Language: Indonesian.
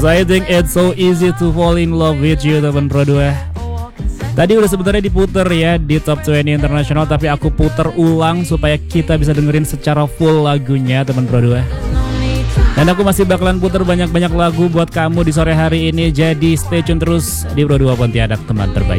So I think it's so easy to fall in love with you teman Pro 2. Tadi udah sebenarnya diputer ya di Top 20 Internasional, tapi aku puter ulang supaya kita bisa dengerin secara full lagunya teman Pro 2. Dan aku masih bakalan puter banyak-banyak lagu buat kamu di sore hari ini. Jadi stay tune terus di Pro 2 Pontianak, teman terbaik.